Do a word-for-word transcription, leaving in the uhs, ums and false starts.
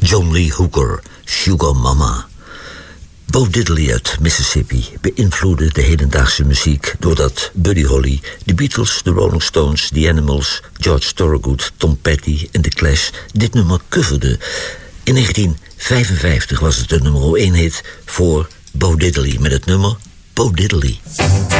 John Lee Hooker, Sugar Mama. Bo Diddley uit Mississippi beïnvloedde de hedendaagse muziek doordat Buddy Holly, de Beatles, de Rolling Stones, The Animals, George Thorogood, Tom Petty en The Clash dit nummer coverden. In negentien vijfenvijftig was het de nummer één hit voor Bo Diddley met het nummer Bo Diddley.